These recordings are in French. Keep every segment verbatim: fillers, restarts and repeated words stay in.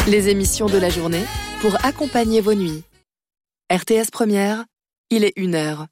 Les émissions de la journée pour accompagner vos nuits. R T S Première, il est une heure.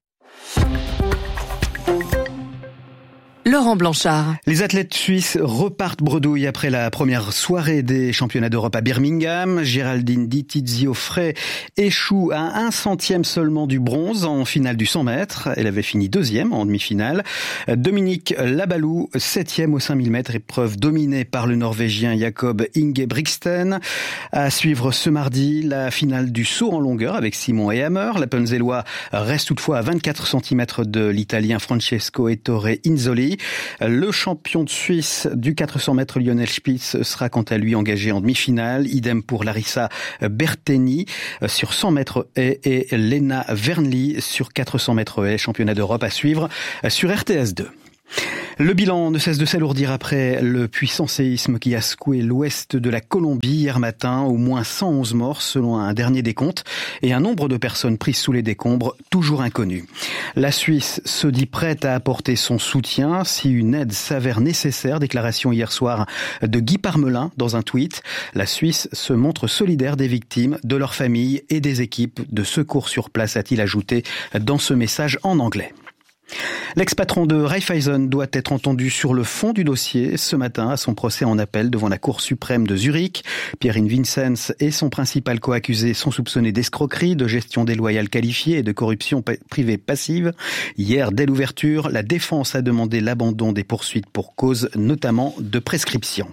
Laurent Blanchard. Les athlètes suisses repartent bredouille après la première soirée des championnats d'Europe à Birmingham. Géraldine Di Tizio-Frey échoue à un centième seulement du bronze en finale du cent mètres. Elle avait fini deuxième en demi-finale. Dominique Labalou, septième au cinq mille mètres, épreuve dominée par le Norvégien Jakob Ingebrigtsen. À suivre ce mardi, la finale du saut en longueur avec Simon et Hammer. L'Appenzellois reste toutefois à vingt-quatre centimètres de l'Italien Francesco Ettore Inzoli. Le champion de Suisse du quatre cents mètres Lionel Spitz sera quant à lui engagé en demi-finale. Idem pour Larissa Berteni sur cent mètres haies et Lena Vernli sur quatre cents mètres haies. Championnat d'Europe à suivre sur R T S deux. Le bilan ne cesse de s'alourdir après le puissant séisme qui a secoué l'ouest de la Colombie hier matin. Au moins cent onze morts selon un dernier décompte et un nombre de personnes prises sous les décombres toujours inconnu. La Suisse se dit prête à apporter son soutien si une aide s'avère nécessaire. Déclaration hier soir de Guy Parmelin dans un tweet. La Suisse se montre solidaire des victimes, de leurs familles et des équipes de secours sur place, a-t-il ajouté dans ce message en anglais. L'ex-patron de Raiffeisen doit être entendu sur le fond du dossier ce matin à son procès en appel devant la Cour suprême de Zurich. Pierre-Yves Vincenz et son principal co-accusé sont soupçonnés d'escroquerie, de gestion déloyale qualifiée et de corruption privée passive. Hier, dès l'ouverture, la défense a demandé l'abandon des poursuites pour cause notamment de prescription.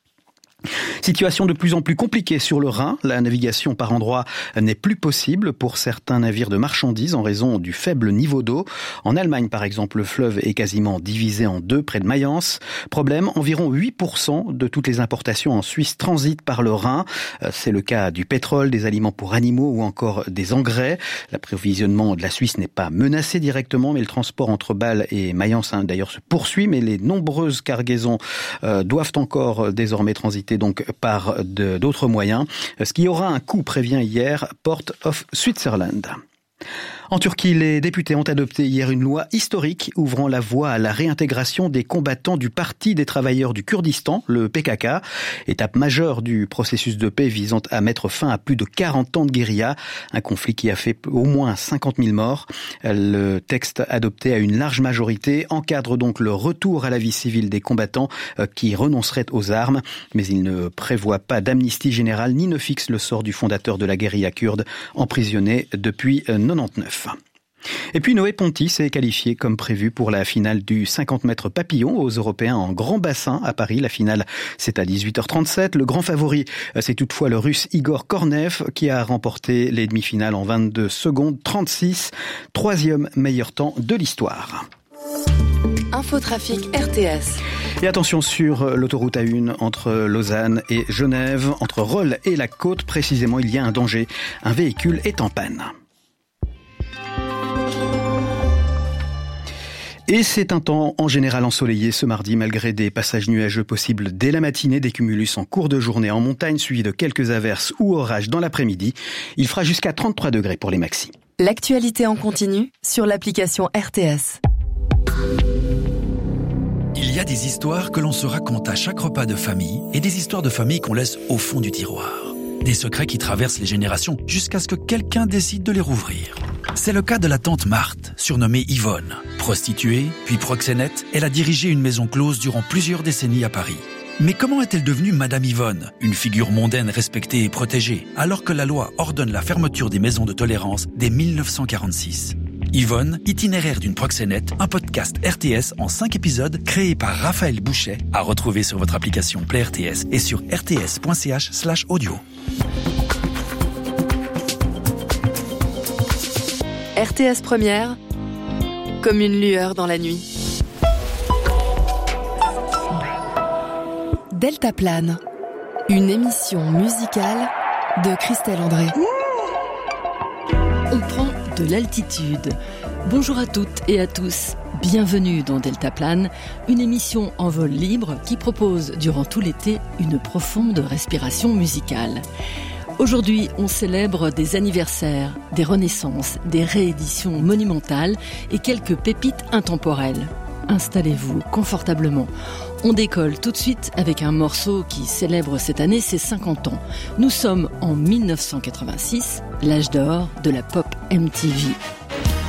Situation de plus en plus compliquée sur le Rhin. La navigation par endroits n'est plus possible pour certains navires de marchandises en raison du faible niveau d'eau. En Allemagne, par exemple, le fleuve est quasiment divisé en deux près de Mayence. Problème, environ huit pour cent de toutes les importations en Suisse transitent par le Rhin. C'est le cas du pétrole, des aliments pour animaux ou encore des engrais. L'approvisionnement de la Suisse n'est pas menacé directement, mais le transport entre Bâle et Mayence hein, d'ailleurs se poursuit. Mais les nombreuses cargaisons euh, doivent encore désormais transiter donc par de, d'autres moyens. Ce qui aura un coût, prévient hier Port of Switzerland. En Turquie, les députés ont adopté hier une loi historique ouvrant la voie à la réintégration des combattants du Parti des travailleurs du Kurdistan, le P K K, étape majeure du processus de paix visant à mettre fin à plus de quarante ans de guérilla, un conflit qui a fait au moins cinquante mille morts. Le texte adopté à une large majorité encadre donc le retour à la vie civile des combattants qui renonceraient aux armes, mais il ne prévoit pas d'amnistie générale ni ne fixe le sort du fondateur de la guérilla kurde, emprisonné depuis quatre-vingt-dix-neuf. Et puis Noé Ponty s'est qualifié comme prévu pour la finale du cinquante mètres papillon aux Européens en grand bassin à Paris. La finale, c'est à dix-huit heures trente-sept. Le grand favori, c'est toutefois le Russe Igor Kornev qui a remporté les demi-finales en vingt-deux secondes trente-six. Troisième meilleur temps de l'histoire. Infotrafic R T S. Et attention sur l'autoroute A un entre Lausanne et Genève, entre Rolle et la Côte précisément, il y a un danger. Un véhicule est en panne. Et c'est un temps en général ensoleillé ce mardi, malgré des passages nuageux possibles dès la matinée, des cumulus en cours de journée en montagne, suivis de quelques averses ou orages dans l'après-midi. Il fera jusqu'à trente-trois degrés pour les maxis. L'actualité en continu sur l'application R T S. Il y a des histoires que l'on se raconte à chaque repas de famille et des histoires de famille qu'on laisse au fond du tiroir. Des secrets qui traversent les générations jusqu'à ce que quelqu'un décide de les rouvrir. C'est le cas de la tante Marthe, surnommée Yvonne. Prostituée, puis proxénète, elle a dirigé une maison close durant plusieurs décennies à Paris. Mais comment est-elle devenue Madame Yvonne, une figure mondaine respectée et protégée, alors que la loi ordonne la fermeture des maisons de tolérance dès dix-neuf cent quarante-six ? Yvonne, itinéraire d'une proxénète, un podcast R T S en cinq épisodes créé par Raphaël Bouchet, à retrouver sur votre application Play R T S et sur rts.ch slash audio. R T S Première, comme une lueur dans la nuit. Deltaplane, une émission musicale de Christelle André. On prend de l'altitude. Bonjour à toutes et à tous. Bienvenue dans Deltaplane, une émission en vol libre qui propose durant tout l'été une profonde respiration musicale. Aujourd'hui, on célèbre des anniversaires, des renaissances, des rééditions monumentales et quelques pépites intemporelles. Installez-vous confortablement. On décolle tout de suite avec un morceau qui célèbre cette année ses cinquante ans. Nous sommes en mille neuf cent quatre-vingt-six, l'âge d'or de la pop M T V.